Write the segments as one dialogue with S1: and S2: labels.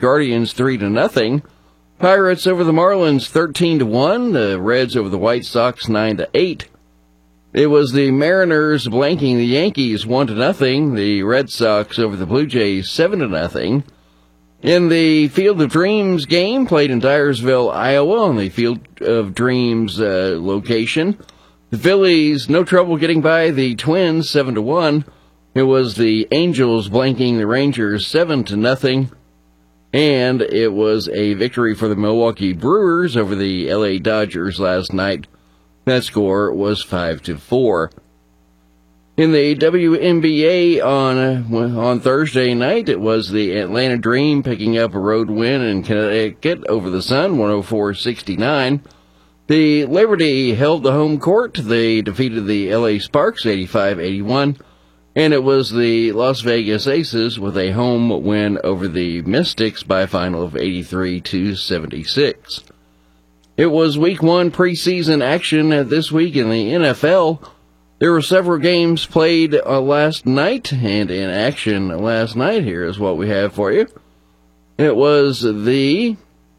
S1: Guardians 3-0. Pirates over the Marlins 13-1. The Reds over the White Sox 9-8. It was the Mariners blanking the Yankees 1-0. The Red Sox over the Blue Jays 7-0. In the Field of Dreams game played in Dyersville, Iowa, on the Field of Dreams location, the Phillies no trouble getting by the Twins 7-1. It was the Angels blanking the Rangers 7-0. And it was a victory for the Milwaukee Brewers over the LA Dodgers last night. That score was 5-4. In the WNBA on Thursday night, it was the Atlanta Dream picking up a road win in Connecticut over the Sun, 104-69. The Liberty held the home court. They defeated the LA Sparks 85-81. And it was the Las Vegas Aces with a home win over the Mystics by a final of 83-76. It was Week 1 preseason action this week in the NFL. There were several games played last night, and in action last night, here is what we have for you. It was in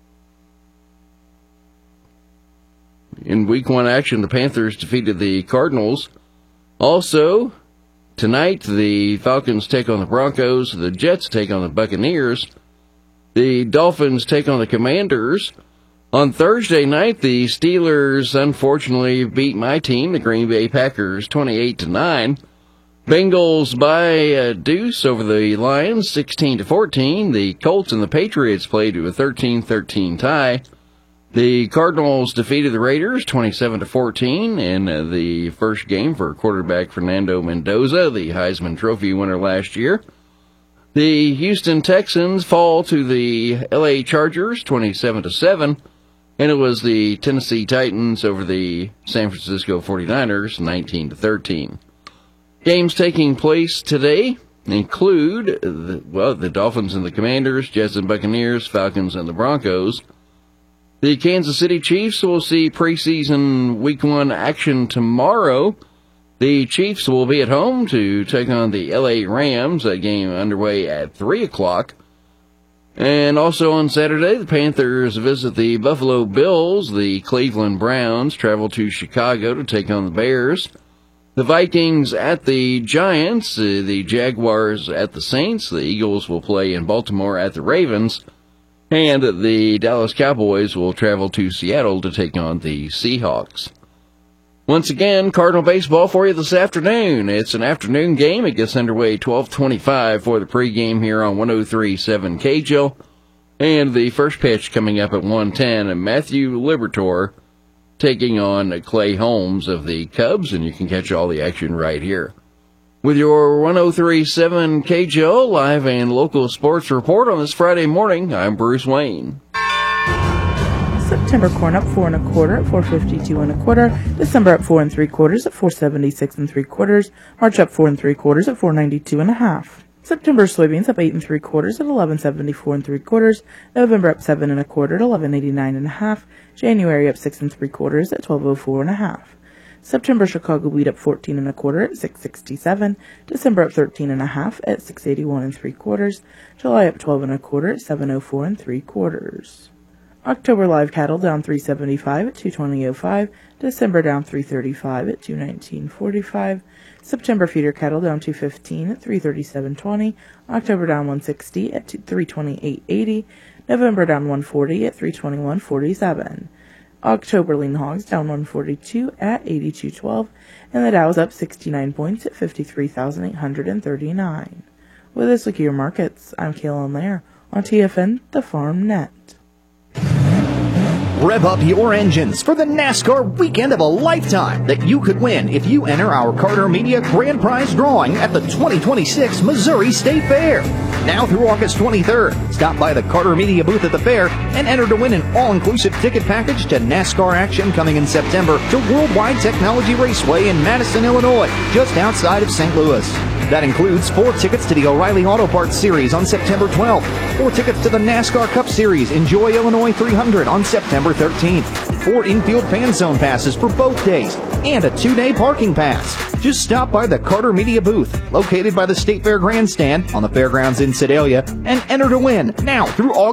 S1: Week 1 action, the Panthers defeated the Cardinals. Also, tonight, the Falcons take on the Broncos, the Jets take on the Buccaneers, the Dolphins take on the Commanders. On Thursday night, the Steelers unfortunately beat my team, the Green Bay Packers, 28-9. Bengals by a deuce over the Lions, 16-14. The Colts and the Patriots played to a 13-13 tie. The Cardinals defeated the Raiders 27-14 in the first game for quarterback Fernando Mendoza, the Heisman Trophy winner last year. The Houston Texans fall to the LA Chargers 27-7, and it was the Tennessee Titans over the San Francisco 49ers 19-13. Games taking place today include the Dolphins and the Commanders, Jets and Buccaneers, Falcons and the Broncos. The Kansas City Chiefs will see preseason Week 1 action tomorrow. The Chiefs will be at home to take on the LA Rams, a game underway at 3 o'clock. And also on Saturday, the Panthers visit the Buffalo Bills. The Cleveland Browns travel to Chicago to take on the Bears. The Vikings at the Giants, the Jaguars at the Saints. The Eagles will play in Baltimore at the Ravens. And the Dallas Cowboys will travel to Seattle to take on the Seahawks. Once again, Cardinal baseball for you this afternoon. It's an afternoon game. It gets underway 12:25 for the pregame here on 103.7 KJIL. And the first pitch coming up at 1:10, and Matthew Liberatore taking on Clay Holmes of the Cubs, and you can catch all the action right here. With your 103.7 KJIL live and local sports report on this Friday morning, I'm Bruce Wayne.
S2: September corn up 4 1/4 at 4.52 1/4. December up 4 3/4 at 4.76 3/4. March up 4 3/4 at 4.92 1/2. September soybeans up 8 3/4 at 11.74 3/4. November up 7 1/4 at 11.89 1/2. January up 6 3/4 at 12.04 1/2. September Chicago wheat up 14 1/4 at 6.67. December up 13 1/2 at 6.81 3/4. July up 12 1/4 at 7.04 3/4. October live cattle down 3.75 at 2.20.05. December down 3.35 at 2.19.45. September feeder cattle down 2.15 at 3.37.20. October down 1.60 at 3.28.80. November down 1.40 at 3.21.47. October lean hogs down 142 at 82.12, and the Dow is up 69 points at 53,839. With this look at your markets, I'm Kaylin Lair on TFN, the Farm Net.
S3: Rev up your engines for the NASCAR weekend of a lifetime that you could win if you enter our Carter Media Grand Prize drawing at the 2026 Missouri State Fair. Now through August 23rd, stop by the Carter Media booth at the fair and enter to win an all-inclusive ticket package to NASCAR action coming in September to Worldwide Technology Raceway in Madison, Illinois, just outside of St. Louis. That includes 4 tickets to the O'Reilly Auto Parts Series on September 12th, 4 tickets to the NASCAR Cup Series Enjoy Illinois 300 on September 13th, 4 infield fan zone passes for both days, and a 2-day parking pass. Just stop by the Carter Media booth, located by the State Fair Grandstand on the fairgrounds in Sedalia, and enter to win now through August